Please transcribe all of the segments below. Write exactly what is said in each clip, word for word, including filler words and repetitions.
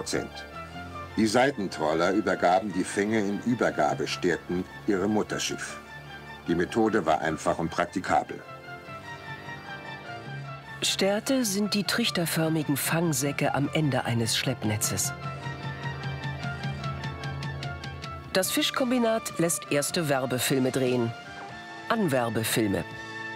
Prozent. Die Seitentrawler übergaben die Fänge in Übergabestädten ihrem Mutterschiff. Die Methode war einfach und praktikabel. Stärte sind die trichterförmigen Fangsäcke am Ende eines Schleppnetzes. Das Fischkombinat lässt erste Werbefilme drehen. Anwerbefilme.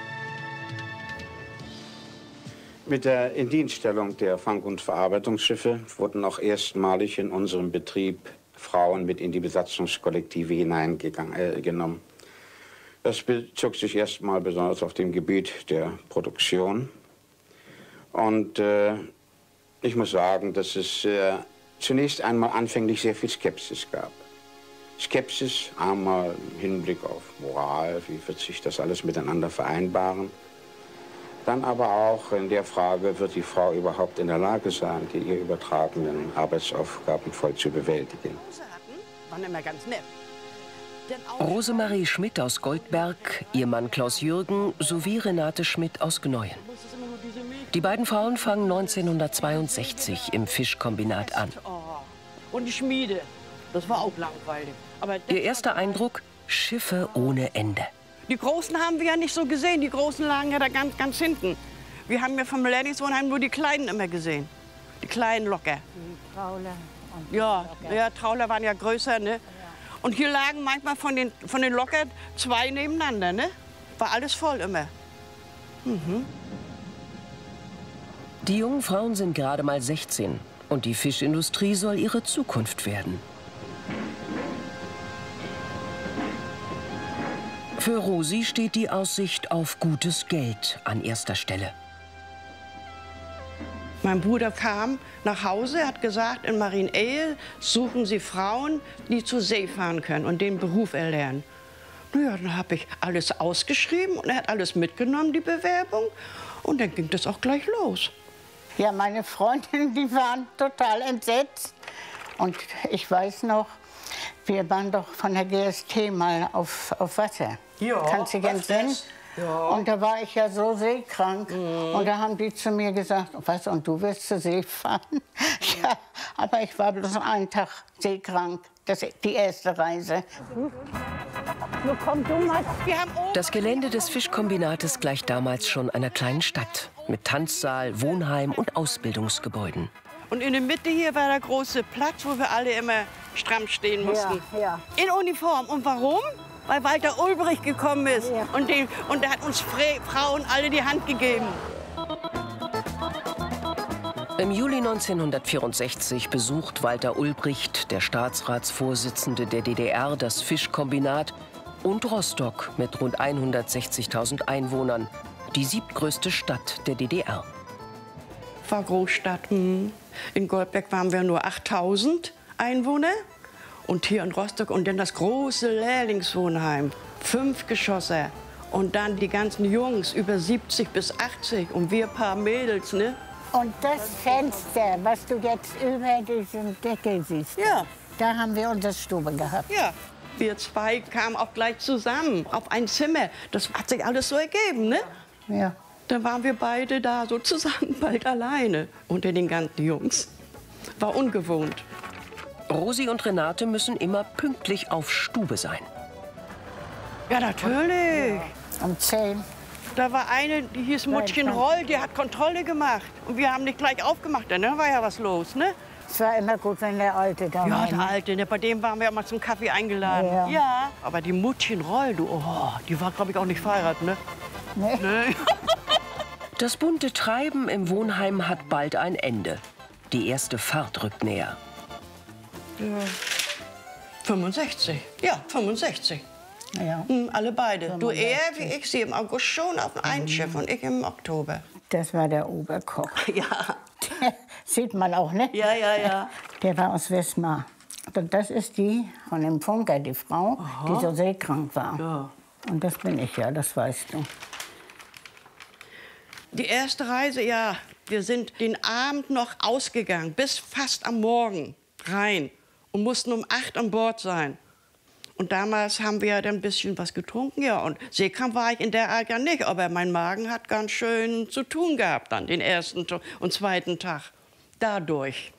Mit der Indienststellung der Fang- und Verarbeitungsschiffe wurden auch erstmalig in unserem Betrieb Frauen mit in die Besatzungskollektive hineingenommen. Äh, das bezog sich erstmal besonders auf dem Gebiet der Produktion. Und äh, ich muss sagen, dass es äh, zunächst einmal anfänglich sehr viel Skepsis gab. Skepsis einmal im Hinblick auf Moral, wie wird sich das alles miteinander vereinbaren. Dann aber auch in der Frage, wird die Frau überhaupt in der Lage sein, die ihr übertragenen Arbeitsaufgaben voll zu bewältigen. Waren immer ganz nett. Rosemarie Schmidt aus Goldberg, ihr Mann Klaus Jürgen sowie Renate Schmidt aus Gneuen. Die beiden Frauen fangen neunzehnhundertzweiundsechzig im Fischkombinat an. Und die Schmiede, das war auch langweilig. Aber Ihr erster Eindruck, Schiffe ohne Ende. Die Großen haben wir ja nicht so gesehen. Die Großen lagen ja da ganz, ganz hinten. Wir haben ja vom Lehrlingswohnheim nur die Kleinen immer gesehen. Die kleinen Locker. Die Trauler. Und die Ja, Locker. ja, Trauler waren ja größer, ne? Und hier lagen manchmal von den, von den Locker zwei nebeneinander, ne? War alles voll immer. Mhm. Die jungen Frauen sind gerade mal sechzehn und die Fischindustrie soll ihre Zukunft werden. Für Rosi steht die Aussicht auf gutes Geld an erster Stelle. Mein Bruder kam nach Hause, hat gesagt, in Marienehe suchen sie Frauen, die zur See fahren können und den Beruf erlernen. Naja, dann habe ich alles ausgeschrieben und er hat alles mitgenommen, die Bewerbung. Und dann ging das auch gleich los. Ja, meine Freundinnen, die waren total entsetzt. Und ich weiß noch, wir waren doch von der G S T mal auf, auf Wasser. Ja, kannst du dich entsinnen? Ja. Und da war ich ja so seekrank. Mhm. Und da haben die zu mir gesagt, was, und du wirst zur See fahren? Mhm. Ja, aber ich war bloß einen Tag seekrank. Das ist die erste Reise. Wo kommt du mal? Wir haben Das Gelände des Fischkombinates gleicht damals schon einer kleinen Stadt. Mit Tanzsaal, Wohnheim und Ausbildungsgebäuden. Und in der Mitte hier war der große Platz, wo wir alle immer stramm stehen mussten. Ja, ja. In Uniform. Und warum? Weil Walter Ulbricht gekommen ist. Ja. Und, den, und der hat uns Fre Frauen alle die Hand gegeben. Im Juli neunzehnhundertvierundsechzig besucht Walter Ulbricht, der Staatsratsvorsitzende der D D R, das Fischkombinat und Rostock mit rund hundertsechzigtausend Einwohnern, die siebtgrößte Stadt der D D R. War Großstadt. In Goldberg waren wir nur achttausend Einwohner. Und hier in Rostock und dann das große Lehrlingswohnheim. Fünf Geschosse. Und dann die ganzen Jungs, über siebzig bis achtzig. Und wir paar Mädels, ne? Und das Fenster, was du jetzt über diesen Deckel siehst, Ja. da haben wir unsere Stube gehabt. Ja. Wir zwei kamen auch gleich zusammen auf ein Zimmer. Das hat sich alles so ergeben, ne? Ja. Dann waren wir beide da sozusagen bald alleine unter den ganzen Jungs. War ungewohnt. Rosi und Renate müssen immer pünktlich auf Stube sein. Ja, natürlich. Um zehn. Da war eine, die hieß Muttchen Roll, die hat Kontrolle gemacht. Und wir haben nicht gleich aufgemacht, dann war ja was los, ne? Es war immer gut, wenn der Alte da Ja, war. der Alte, ne? Bei dem waren wir auch mal zum Kaffee eingeladen. Ja. Ja. Aber die Muttchen Roll, du, oh, die war, glaube ich, auch nicht verheiratet, ne? Nee. Nee. Das bunte Treiben im Wohnheim hat bald ein Ende. Die erste Fahrt rückt näher. Ja. fünfundsechzig. Ja, fünfundsechzig. Ja. Hm, alle beide. Du fünfundsechzig. er wie ich, sie im August schon auf ein Schiff und ich im Oktober. Das war der Oberkoch. Ja. Sieht man auch, ne? Ja, ja, ja. Der war aus Wismar. Und das ist die von dem Funker, die Frau, Aha. die so seekrank war. Ja. Und das bin ich ja, das weißt du. Die erste Reise, ja, wir sind den Abend noch ausgegangen, bis fast am Morgen rein und mussten um acht an Bord sein. Und damals haben wir ja dann ein bisschen was getrunken, ja. Und seekrank war ich in der Art ja nicht, aber mein Magen hat ganz schön zu tun gehabt dann, den ersten und zweiten Tag. Dadurch.